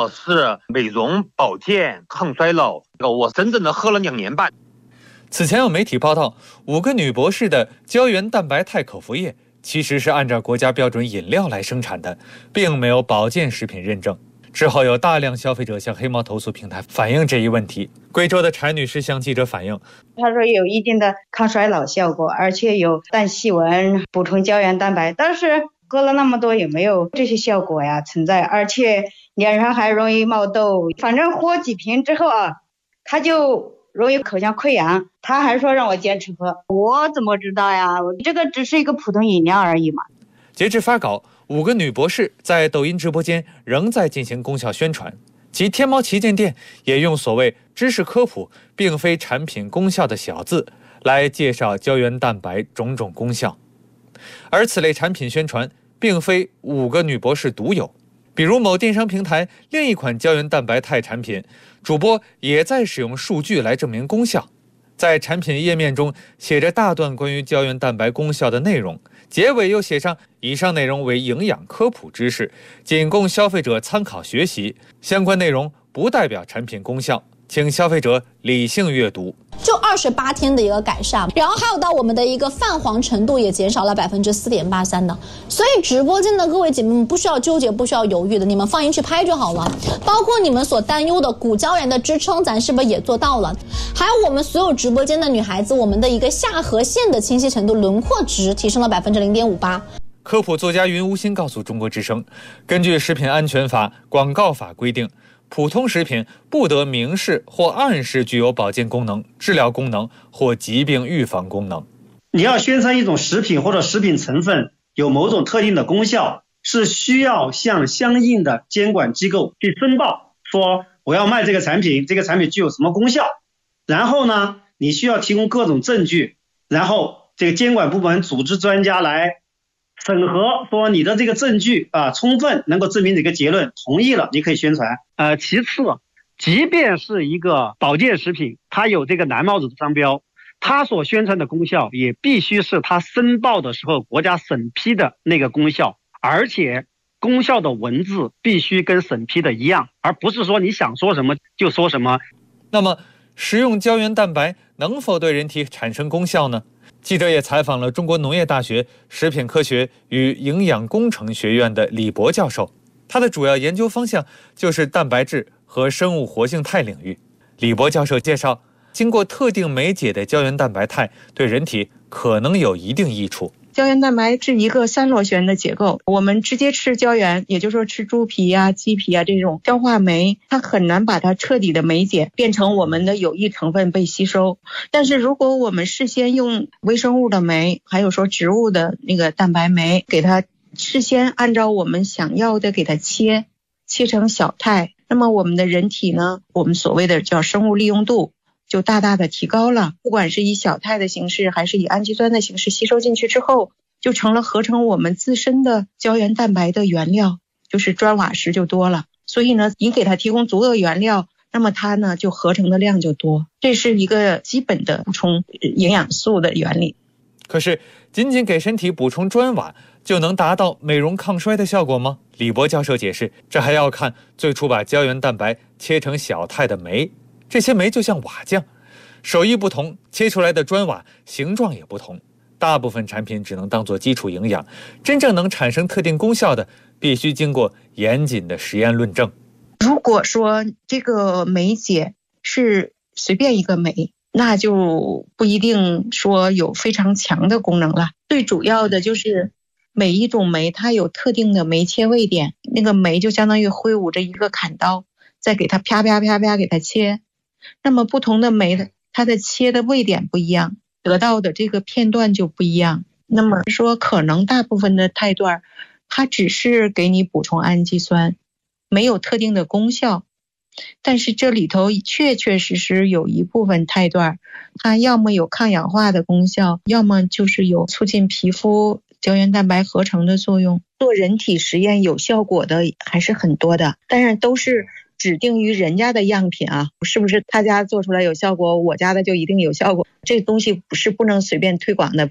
了是美容、保健、抗衰老，我整整的喝了2年半。 此前有媒体报道，5个女博士的胶原蛋白肽口服液其实是按照国家标准饮料来生产的，并没有保健食品认证。之后有大量消费者向黑猫投诉平台反映这一问题。贵州的柴女士向记者反映， 她说有一定的抗衰老效果，而且有淡细纹、补充胶原蛋白，但是喝了那么多也没有这些效果呀存在，而且脸上还容易冒痘。反正喝几瓶之后她就容易口腔溃疡，她还说让我坚持喝，我怎么知道呀？我这个只是一个普通饮料而已嘛。 截至发稿，5个女博士在抖音直播间仍在进行功效宣传，其天猫旗舰店也用所谓知识科普并非产品功效的小字来介绍胶原蛋白种种功效。而此类产品宣传并非5个女博士独有，比如某电商平台另一款胶原蛋白肽产品，主播也在使用数据来证明功效。在产品页面中写着大段关于胶原蛋白功效的内容，结尾又写上以上内容为营养科普知识，仅供消费者参考学习，相关内容不代表产品功效，请消费者理性阅读。 就28天的一个改善，然后还有到我们的一个泛黄程度也减少了4.83%的，所以直播间的各位姐妹们不需要纠结，不需要犹豫的，你们放心去拍就好了。包括你们所担忧的骨胶原的支撑，咱是不是也做到了？还有我们所有直播间的女孩子，我们的一个下颌线的清晰程度、轮廓值提升了0.58%。 科普作家云无心告诉中国之声，根据食品安全法、广告法规定，普通食品不得明示或暗示具有保健功能、治疗功能或疾病预防功能。 你要宣传一种食品或者食品成分有某种特定的功效，是需要向相应的监管机构去申报，说我要卖这个产品，这个产品具有什么功效，然后呢，你需要提供各种证据，然后这个监管部门组织专家来审核，说你的这个证据充分能够证明这个结论，同意了你可以宣传。其次，即便是一个保健食品，它有这个蓝帽子的商标，它所宣传的功效也必须是它申报的时候国家审批的那个功效，而且功效的文字必须跟审批的一样，而不是说你想说什么就说什么。 那么食用胶原蛋白能否对人体产生功效呢？记者也采访了中国农业大学食品科学与营养工程学院的李博教授，他的主要研究方向就是蛋白质和生物活性肽领域。李博教授介绍，经过特定酶解的胶原蛋白肽对人体可能有一定益处。 胶原蛋白是一个3螺旋的结构，我们直接吃胶原，也就是说吃猪皮鸡皮这种消化酶，它很难把它彻底的酶解变成我们的有益成分被吸收。但是如果我们事先用微生物的酶，还有说植物的那个蛋白酶，给它事先按照我们想要的给它切成小肽，那么我们的人体呢，我们所谓的叫生物利用度就大大的提高了，不管是以小肽的形式还是以氨基酸的形式吸收进去之后，就成了合成我们自身的胶原蛋白的原料，就是砖瓦石就多了。所以呢，你给它提供足够原料，那么它呢就合成的量就多，这是一个基本的补充营养素的原理。 可是仅仅给身体补充砖瓦就能达到美容抗衰的效果吗？李博教授解释，这还要看最初把胶原蛋白切成小肽的酶，这些酶就像瓦匠，手艺不同，切出来的砖瓦形状也不同。大部分产品只能当作基础营养，真正能产生特定功效的，必须经过严谨的实验论证。 如果说这个酶解是随便一个酶，那就不一定说有非常强的功能了。最主要的就是每一种酶它有特定的酶切位点，那个酶就相当于挥舞着一个砍刀，再给它啪啪啪啪给它切。那么不同的酶的它的切的位点不一样，得到的这个片段就不一样。那么说可能大部分的肽段它只是给你补充氨基酸，没有特定的功效。但是这里头确实有一部分肽段它要么有抗氧化的功效，要么就是有促进皮肤胶原蛋白合成的作用。做人体实验有效果的还是很多的，当然都是指定于人家的样品是不是他家做出来有效果，我家的就一定有效果，这东西不能随便推广的。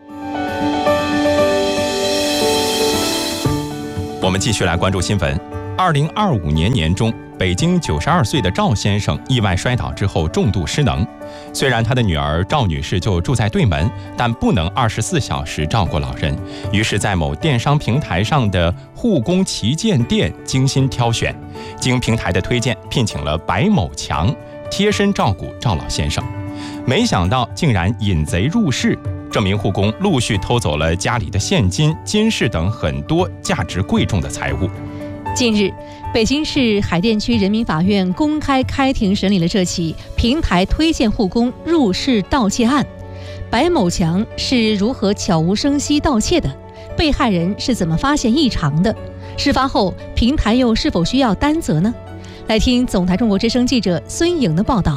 我们继续来关注新闻。 2025年年中，北京92岁的赵先生意外摔倒之后重度失能。虽然他的女儿赵女士就住在对门，但不能24小时照顾老人，于是在某电商平台上的护工旗舰店精心挑选，经平台的推荐聘请了白某强贴身照顾赵老先生。没想到竟然引贼入室，这名护工陆续偷走了家里的现金、金饰等很多价值贵重的财物。 近日，北京市海淀区人民法院公开开庭审理了这起平台推荐护工入室盗窃案。白某强是如何悄无声息盗窃的？被害人是怎么发现异常的？事发后，平台又是否需要担责呢？来听总台中国之声记者孙颖的报道。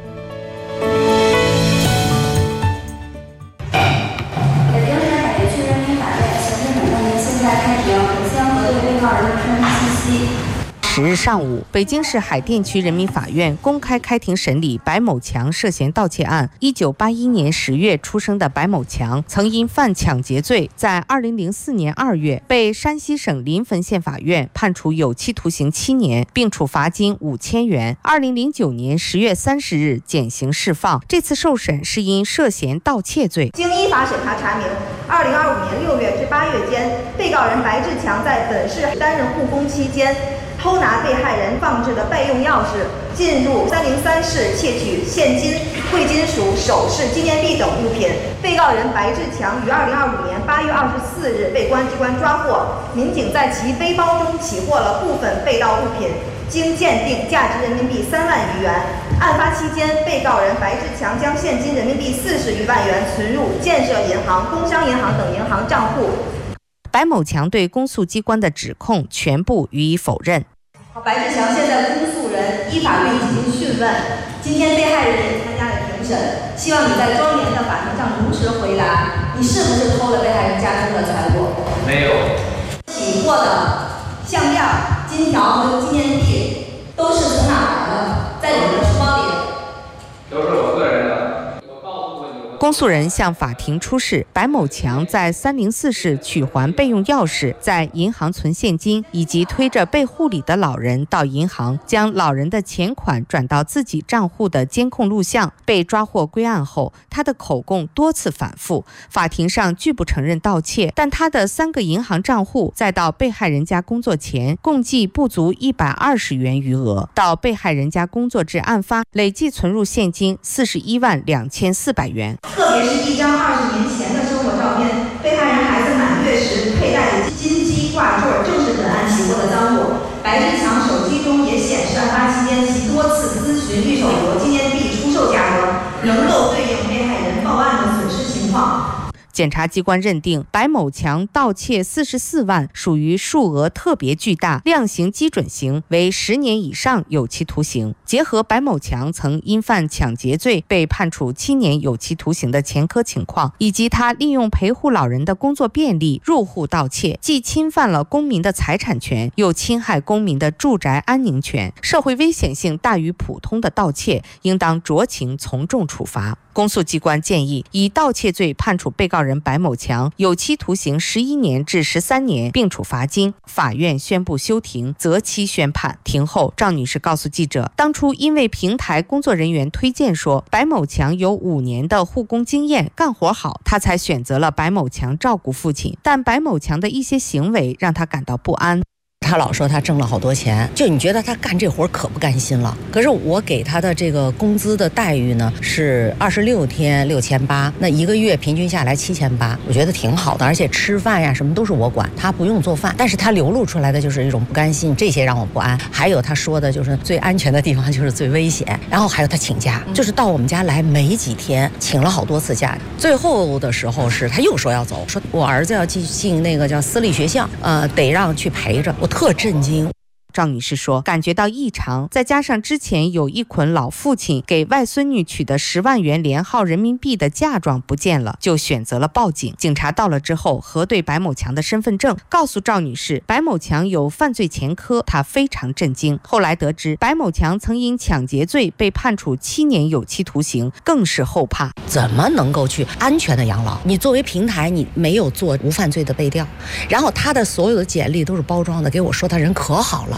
北京市海淀区人民法院刑事审判庭现在开庭，首先核对被告人的身份信息。 10日上午，北京市海淀区人民法院公开开庭审理白某强涉嫌盗窃案。1981年10月出生的白某强，曾因犯抢劫罪，在2004年2月被山西省临汾县法院判处有期徒刑7年，并处罚金5000元。2009年10月30日减刑释放。这次受审是因涉嫌盗窃罪。 经依法审查查明，2025年6月至8月间，被告人白志强在本市担任护工期间，偷拿被害人放置的备用钥匙，进入303室窃取现金、贵金属、首饰、纪念币等物品。被告人白志强于2025年8月24日被公安机关抓获，民警在其背包中起获了部分被盗物品，经鉴定价值人民币3万余元。案发期间，被告人白志强将现金人民币40余万元存入建设银行、工商银行等银行账户。 白某强对公诉机关的指控全部予以否认。 白志强现在公诉人依法对你进行讯问，今天被害人也参加了庭审，希望你在庄严的法庭上如实回答，你是不是偷了被害人家中的财物？ 没有。 起获的项链、金条和纪念币都是从哪来的？在你的书包里？ 都是我个人的。 公诉人向法庭出示白某强在304室取还备用钥匙，在银行存现金，以及推着被护理的老人到银行将老人的钱款转到自己账户的监控录像。被抓获归案后，他的口供多次反复，法庭上拒不承认盗窃，但他的3个银行账户再到被害人家工作前共计不足120元余额，到被害人家工作至案发累计存入现金41万2400元。 特别是一张20年前的生活照片，被害人孩子满月时佩戴的金鸡挂坠正是本案起获的赃物。白志强手机中也显示，案发期间其多次咨询玉手镯、纪念币出售价格，能够对应被害人报案的损失情况。 检察机关认定白某强盗窃44万属于数额特别巨大，量刑基准刑为10年以上有期徒刑。结合白某强曾因犯抢劫罪被判处7年有期徒刑的前科情况，以及他利用陪护老人的工作便利入户盗窃，既侵犯了公民的财产权，又侵害公民的住宅安宁权，社会危险性大于普通的盗窃，应当酌情从重处罚。公诉机关建议以盗窃罪判处被告人白某强有期徒刑11年至13年，并处罚金。法院宣布休庭，择期宣判。庭后，赵女士告诉记者，当初因为平台工作人员推荐说白某强有5年的护工经验，干活好，她才选择了白某强照顾父亲。但白某强的一些行为让她感到不安。 他老说他挣了好多钱，就你觉得他干这活可不甘心了。可是我给他的这个工资的待遇呢是26天6800，那1个月平均下来7800，我觉得挺好的。而且吃饭呀什么都是我管，他不用做饭。但是他流露出来的就是一种不甘心，这些让我不安。还有他说的就是最安全的地方就是最危险。然后还有他请假，就是到我们家来没几天，请了好多次假。最后的时候是他又说要走，说我儿子要进那个叫私立学校，得让去陪着。我特震惊。 赵女士说，感觉到异常，再加上之前有一捆老父亲给外孙女取的10万元连号人民币的嫁妆不见了，就选择了报警。警察到了之后，核对白某强的身份证，告诉赵女士白某强有犯罪前科，她非常震惊。后来得知白某强曾因抢劫罪被判处7年有期徒刑，更是后怕。 怎么能够去安全的养老？你作为平台，你没有做无犯罪的背调，然后他的所有的简历都是包装的，给我说他人可好了，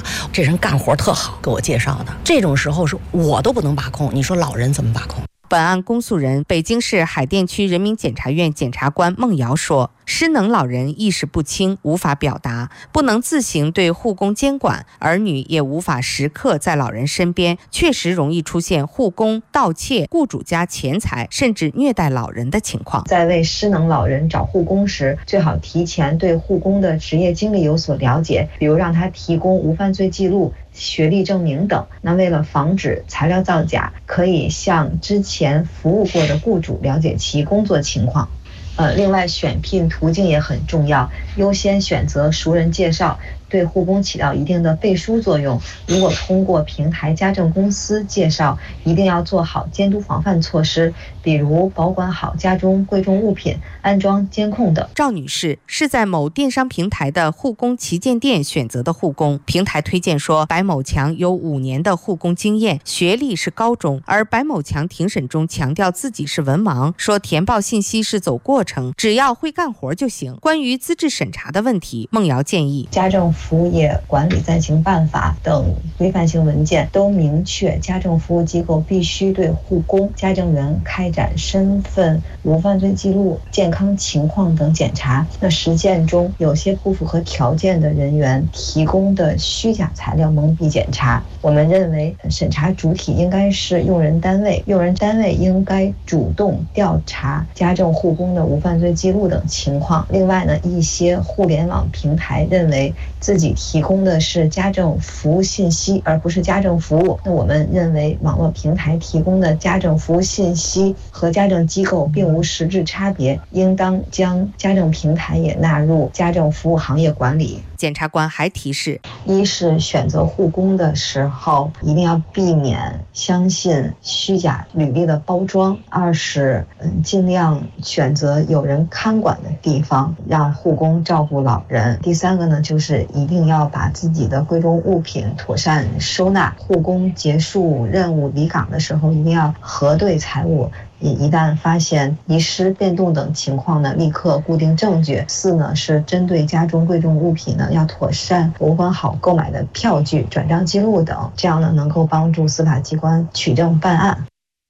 这人干活特好，给我介绍的。这种时候是我都不能把控，你说老人怎么把控？ 本案公诉人北京市海淀区人民检察院检察官孟瑶说，失能老人意识不清，无法表达，不能自行对护工监管，儿女也无法时刻在老人身边，确实容易出现护工盗窃雇主家钱财，甚至虐待老人的情况。 在为失能老人找护工时，最好提前对护工的职业经历有所了解，比如让他提供无犯罪记录、学历证明等。那为了防止材料造假，可以向之前服务过的雇主了解其工作情况。另外选聘途径也很重要，优先选择熟人介绍，对护工起到一定的背书作用。如果通过平台家政公司介绍，一定要做好监督防范措施，比如保管好家中贵重物品，安装监控等。 赵女士是在某电商平台的护工旗舰店选择的护工，平台推荐说白某强有5年的护工经验，学历是高中，而白某强庭审中强调自己是文盲，说填报信息是走过程，只要会干活就行。关于资质审查的问题，孟瑶建议家政服务业管理暂行办法等规范性文件都明确，家政服务机构必须对护工、家政员开展身份、无犯罪记录、健康情况等检查。那实践中有些不符合条件的人员提供的虚假材料蒙蔽检查。我们认为审查主体应该是用人单位，用人单位应该主动调查家政护工的无犯罪记录等情况。另外呢，一些互联网平台认为自己提供的是家政服务信息，而不是家政服务。那我们认为网络平台提供的家政服务信息和家政机构并无实质差别，应当将家政平台也纳入家政服务行业管理。 检察官还提示， 一是选择护工的时候一定要避免相信虚假履历的包装；二是尽量选择有人看管的地方，让护工照顾老人；第三个呢，就是一定要把自己的贵重物品妥善收纳。护工结束任务离岗的时候，一定要核对财物，一旦发现遗失、变动等情况呢，立刻固定证据。四呢，是针对家中贵重物品呢，要妥善保管好购买的票据、转账记录等，这样呢，能够帮助司法机关取证办案。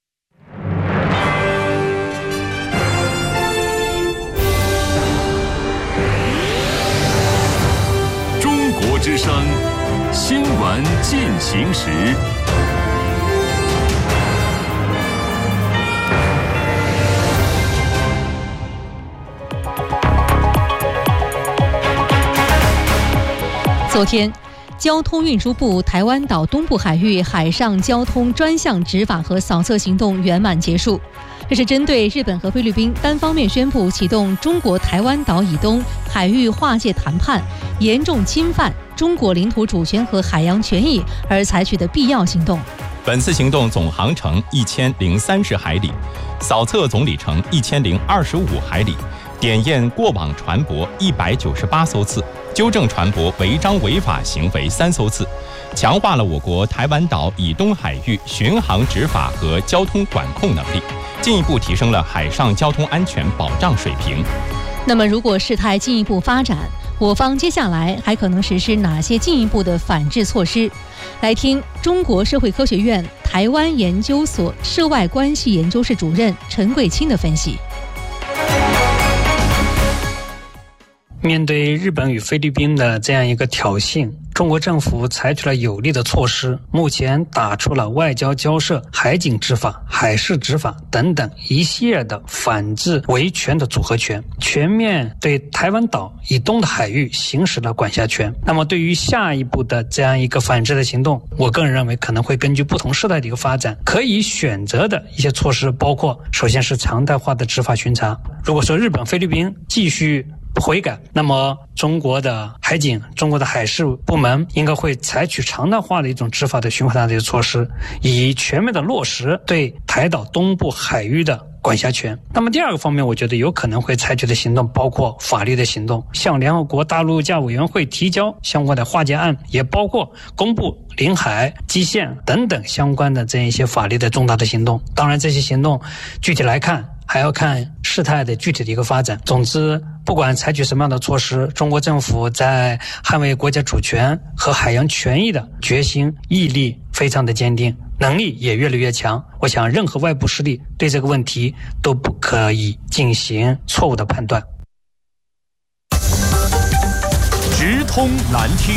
中国之声新闻进行时。 昨天，交通运输部台湾岛东部海域海上交通专项执法和扫测行动圆满结束。这是针对日本和菲律宾单方面宣布启动中国台湾岛以东海域划界谈判，严重侵犯中国领土主权和海洋权益而采取的必要行动。 本次行动总航程1030海里，扫测总里程1025海里，点验过往船舶198艘次，纠正船舶违章违法行为3艘次，强化了我国台湾岛以东海域巡航执法和交通管控能力，进一步提升了海上交通安全保障水平。 那么，如果事态进一步发展，我方接下来还可能实施哪些进一步的反制措施？来听中国社会科学院台湾研究所涉外关系研究室主任陈桂清的分析。 面对日本与菲律宾的这样一个挑衅，中国政府采取了有力的措施，目前打出了外交交涉、海警执法、海事执法等等一系列的反制维权的组合拳，全面对台湾岛以东的海域行使了管辖权。那么对于下一步的这样一个反制的行动，我个人认为可能会根据不同事态的一个发展，可以选择的一些措施包括，首先是常态化的执法巡查。如果说日本、菲律宾继续不悔改，那么中国的海警、中国的海事部门应该会采取常态化的一种执法的巡查的一些措施，以全面的落实对台岛东部海域的管辖权。那么第二个方面，我觉得有可能会采取的行动包括法律的行动，向联合国大陆架委员会提交相关的划界案，也包括公布领海、基线等等相关的这样一些法律的重大的行动。当然这些行动具体来看还要看事态的具体的一个发展。总之，不管采取什么样的措施，中国政府在捍卫国家主权和海洋权益的决心毅力非常的坚定，能力也越来越强。我想任何外部势力对这个问题都不可以进行错误的判断。 直通难听。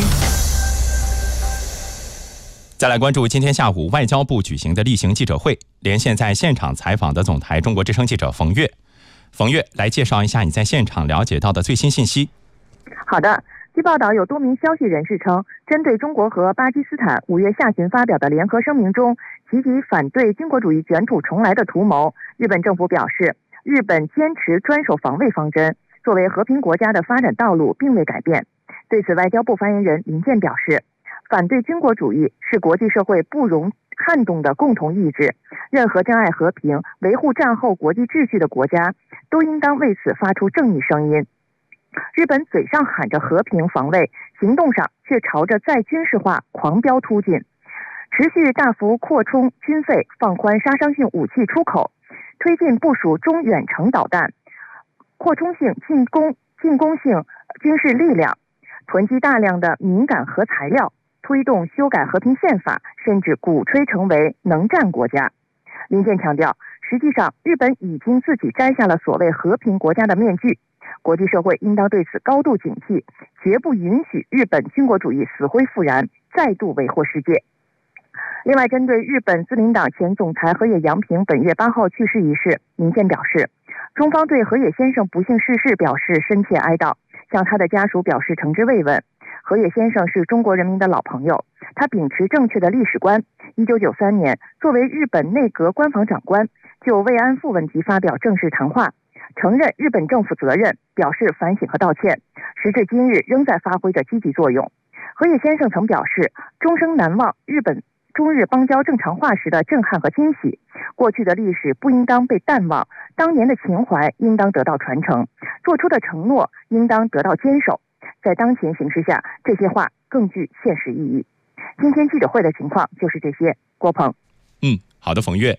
再来关注今天下午外交部举行的例行记者会，连线在现场采访的总台中国之声记者冯月。冯月，来介绍一下你在现场了解到的最新信息。 好的，据报道，有多名消息人士称，针对中国和巴基斯坦5月下旬发表的联合声明中提及反对军国主义卷土重来的图谋，日本政府表示，日本坚持专守防卫方针，作为和平国家的发展道路并未改变。对此，外交部发言人林健表示，反对军国主义是国际社会不容撼动的共同意志，任何珍爱和平、维护战后国际秩序的国家都应当为此发出正义声音。日本嘴上喊着和平防卫，行动上却朝着再军事化狂飙突进，持续大幅扩充军费，放宽杀伤性武器出口，推进部署中远程导弹，扩充性进攻性军事力量，囤积大量的敏感核材料，推动修改和平宪法，甚至鼓吹成为能战国家。林健强调，实际上日本已经自己摘下了所谓和平国家的面具，国际社会应当对此高度警惕，绝不允许日本军国主义死灰复燃，再度为祸世界。另外，针对日本自民党前总裁河野洋平本月8号去世一事，林健表示，中方对河野先生不幸逝世表示深切哀悼，向他的家属表示诚挚慰问。河野先生是中国人民的老朋友，他秉持正确的历史观。1993年，作为日本内阁官房长官，就慰安妇问题发表正式谈话，承认日本政府责任，表示反省和道歉。时至今日，仍在发挥着积极作用。河野先生曾表示，终生难忘中日邦交正常化时的震撼和惊喜，过去的历史不应当被淡忘，当年的情怀应当得到传承，做出的承诺应当得到坚守。在当前形势下，这些话更具现实意义。今天记者会的情况就是这些。郭鹏。 好的，冯月。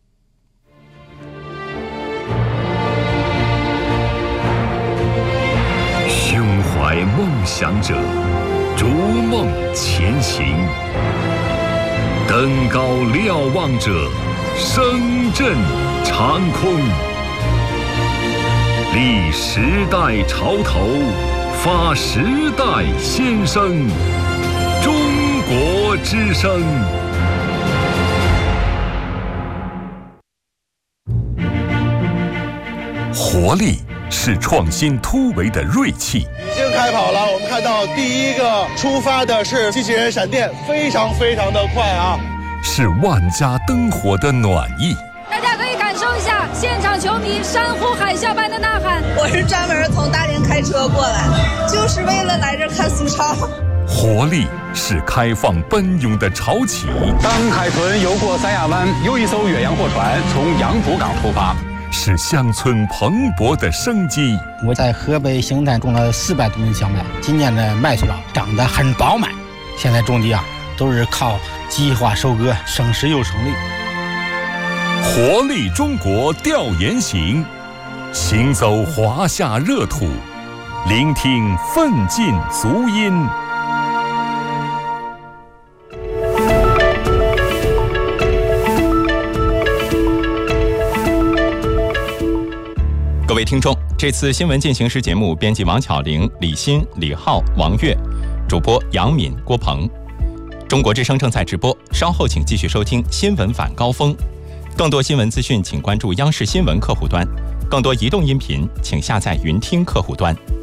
胸怀梦想者，逐梦前行；登高瞭望者，声震长空。立时代潮头，发时代先声。中国之声。活力是创新突围的锐气。 已经开跑了，我们看到第一个出发的是机器人闪电，非常的快啊！ 是万家灯火的暖意。 大家可以感受一下现场球迷山呼海啸般的呐喊。 我是专门从大连开车过来的，就是为了来这看苏超。 活力是开放奔涌的潮起。 当海豚游过三亚湾，又一艘远洋货船从扬浦港出发。 是乡村蓬勃的生机。 我在河北邢台种了400多亩小麦，今年的麦穗长得很饱满。现在种地都是靠机械化收割，省时又省力。 活力中国调研行，行走华夏热土，聆听奋进足音。 各位听众，这次新闻进行时节目编辑王巧玲、李欣、李浩、王悦，主播杨敏、郭鹏。中国之声正在直播，稍后请继续收听新闻晚高峰。更多新闻资讯请关注央视新闻客户端，更多移动音频请下载云听客户端。